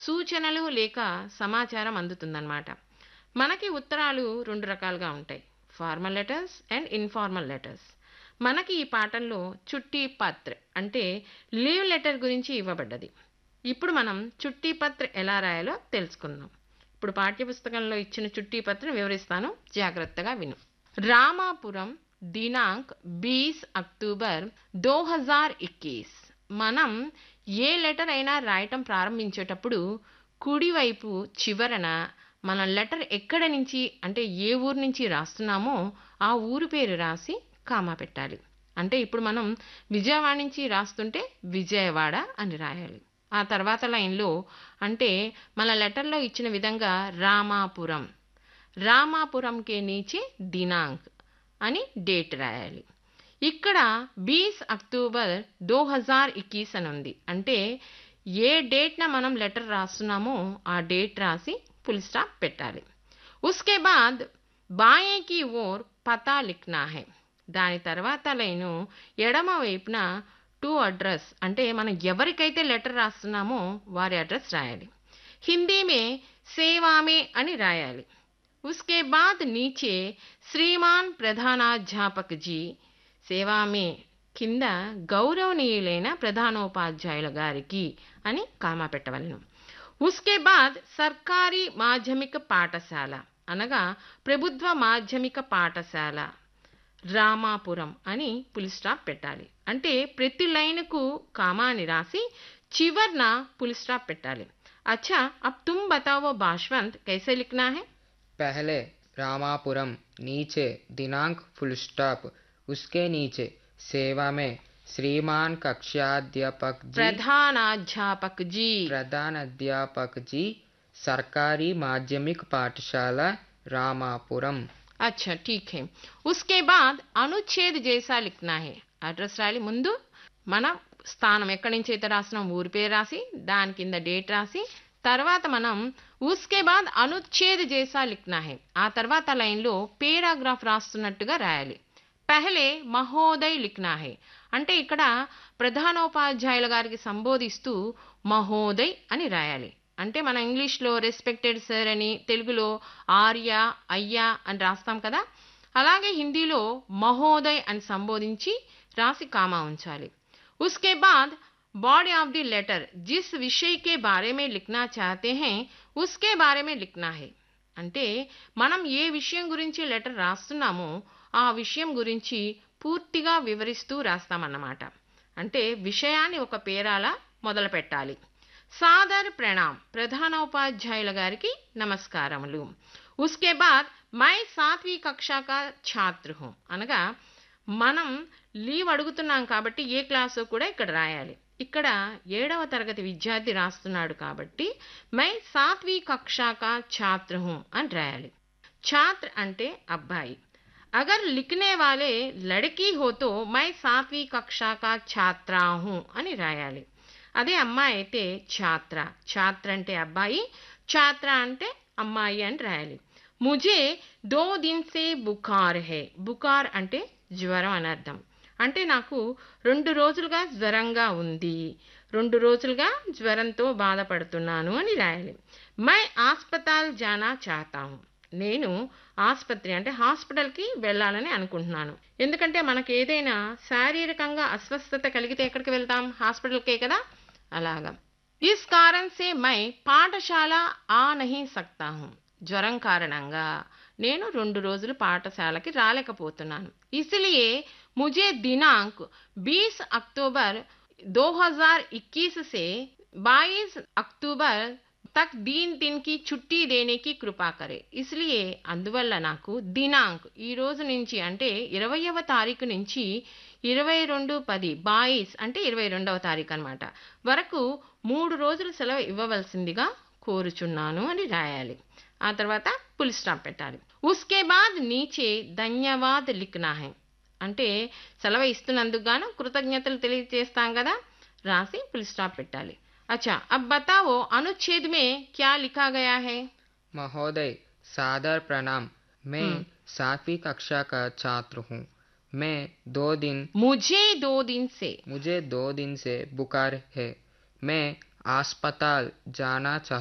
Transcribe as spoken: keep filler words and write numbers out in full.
సూచనలు లేక సమాచారం అందుతుందన్నమాట. మనకి ఉత్తరాలు రెండు రకాలుగా ఉంటాయి. Formal letters and informal letters. మనకి ఈ పాఠంలో చుట్టి పత్ర్ అంటే లీవ్ లెటర్ గురించి ఇవ్వబడ్డది. ఇప్పుడు మనం చుట్టి పత్ర్ ఎలా రాయాలో తెలుసుకుందాం. ఇప్పుడు పాఠ్యపుస్తకంలో ఇచ్చిన చుట్టి పత్రం వివరిస్తాను, జాగ్రత్తగా విను. రామాపురం దినాంక్ బీస్ అక్టోబర్ दो हज़ार इक्कीस. మనం ఏ లెటర్ అయినా రాయటం ప్రారంభించేటప్పుడు కుడివైపు చివరన మన లెటర్ ఎక్కడ నుంచి అంటే ఏ ఊరు నుంచి రాస్తున్నామో ఆ ఊరు పేరు రాసి కామా పెట్టాలి. అంటే ఇప్పుడు మనం విజయవాడ నుంచి రాస్తుంటే విజయవాడ అని రాయాలి. ఆ తర్వాత లైన్లో అంటే మన లెటర్లో ఇచ్చిన విధంగా రామాపురం, రామాపురం కే నీచే దినాంక్ అని డేట్ రాయాలి. ఇక్కడ బీస్ అక్టోబర్ दो हज़ार इक्कीस అని ఉంది. అంటే ఏ డేట్న మనం లెటర్ రాస్తున్నామో ఆ డేట్ రాసి ఫుల్ స్టాప్ పెట్టాలి. ఉస్కే బాద్ బాయే కి ఓర్ పతా లిఖనా హై. దాని తర్వాత లైను ఎడమ వైపున టు అడ్రస్ అంటే మనం ఎవరికైతే లెటర్ రాస్తున్నామో వారి అడ్రస్ రాయాలి. హిందీ మే సేవా మే అని రాయాలి. ఉస్కే బాద్ నీచే శ్రీమాన్ ప్రధానాధ్యాపక్ జీ, సేవా మే కింద గౌరవనీయులైన ప్రధానోపాధ్యాయుల గారికి అని కామా పెట్టవలను. ఉస్కే బాద్ సర్కారీ మాధ్యమిక పాఠశాల అనగా ప్రభుత్వ మాధ్యమిక పాఠశాల రామాపురం అని ఫుల్ స్టాప్ పెట్టాలి. అంటే ప్రతి లైన్కు కామా అని రాసి చివర్న ఫుల్ స్టాప్ పెట్టాలి. अच्छा अब तुम बताओ बाशवंत कैसे लिखना है. पहले रामापुरम, नीचे दिनांक फुल स्टॉप, उसके नीचे सेवा में श्रीमान कक्षाध्यापक जी, प्रधानाध्यापक जी, प्रधान अध्यापक जी, सरकारी माध्यमिक पाठशाला रामापुरम. अच्छा ठीक है. उसके बाद अनुच्छेद जैसा लिखना है. అడ్రస్ రాయాలి. ముందు మన స్థానం ఎక్కడి నుంచి అయితే రాసినాం ఊరి పేరు రాసి దాని కింద డేట్ రాసి తర్వాత మనం ఉస్కే బాద్ అనుచ్ఛేద్ జైసా లిఖనా హై. ఆ తర్వాత లైన్లో పేరాగ్రాఫ్ రాస్తున్నట్టుగా రాయాలి. పెహలే మహోదయ్ లిఖనా హై. అంటే ఇక్కడ ప్రధానోపాధ్యాయుల గారికి సంబోధిస్తూ మహోదయ్ అని రాయాలి. అంటే మన ఇంగ్లీష్లో రెస్పెక్టెడ్ సార్ అని, తెలుగులో ఆర్య అయ్యా అని రాస్తాం కదా, అలాగే హిందీలో మహోదయ్ అని సంబోధించి రాసి కామా ఉంచాలి. उसके बाद बॉडी ऑफ द लेटर जिस विषय के बारे में लिखना चाहते हैं उसके बारे में लिखना है. అంటే మనం ఏ విషయం గురించి లెటర్ రాస్తున్నామో ఆ విషయం గురించి పూర్తిగా వివరిస్తూ రాస్తామన్నమాట. అంటే విషయాన్ని ఒక పేరాల మొదలు పెట్టాలి. సాదర్ ప్రణామ్, ప్రధానోపాధ్యాయుల గారికి నమస్కారములు. ఉస్కే బాద్ మై సాత్వీ కక్షా కా ఛాత్ర హూ అనగా మనం లీవ్ అడుగుతున్నాం కాబట్టి ఏ క్లాసో కూడా ఇక్కడ రాయాలి. ఇక్కడ ఏడవ తరగతి విద్యార్థి రాస్తున్నాడు కాబట్టి మై సాత్వీ కక్షా కా ఛాత్ర హూ అని రాయాలి. ఛాత్ర అంటే అబ్బాయి. అగర్ లిఖనే వాలే లड़की हो तो मैं सातवीं कक्षा का छात्रा हूं అని రాయాలి. అదే అమ్మాయి అయితే ఛాత్ర, ఛాత్ర అంటే అబ్బాయి, ఛాత్ర అంటే అమ్మాయి అని రాయాలి. ముజే దో దిన్ సే బుఖార్ హై. బుఖార్ అంటే జ్వరం అని అర్థం. అంటే నాకు రెండు రోజులుగా జ్వరంగా ఉంది, రెండు రోజులుగా జ్వరంతో బాధపడుతున్నాను అని రాయాలి. My ఆస్పతాల్ Jana చాహతా who. నేను ఆసుపత్రి అంటే హాస్పిటల్కి వెళ్ళాలని అనుకుంటున్నాను. ఎందుకంటే మనకు ఏదైనా శారీరకంగా అస్వస్థత కలిగితే ఎక్కడికి వెళ్తాం? హాస్పిటల్కే కదా. అలాగా. ఇస్ కారణ్ సే మై పాఠశాల ఆ నహీ సక్తా హూ. జ్వరం కారణంగా నేను రెండు రోజులు పాఠశాలకి రాలేకపోతున్నాను. ఇస్లియే ముజే దినాంక్ बीस अक्टूबर दो हज़ार इक्कीस से बाईस अक्टूबर तक तीन दिन की छुट्टी देने की कृपा करे. ఇస్లియే అందువల్ల నాకు దినాంక్ ఈ రోజు నుంచి అంటే ఇరవైవ తారీఖు నుంచి ఇరవై రెండు పది బాయిస్ అంటే ఇరవై రెండవ తారీఖు అనమాట వరకు మూడు రోజులు సెలవు ఇవ్వవలసిందిగా కోరుచున్నాను అని రాయాలి. ఆ తర్వాత ఫుల్ స్టాప్ పెట్టాలి. ఉస్కే బాద్ నీచే ధన్యవాద్ లిఖనా హై. అంటే సెలవు ఇస్తున్నందుకు గాను కృతజ్ఞతలు తెలియజేస్తాం కదా, రాసి ఫుల్ స్టాప్ పెట్టాలి. अच्छा अब बताओ अनुच्छेद में क्या लिखा गया है. महोदय सादर प्रणाम, मैं सातवीं कक्षा का छात्र हूँ. मैं दो दिन मुझे दो दिन से मुझे दो दिन से बुखार है. मैं अस्पताल जाना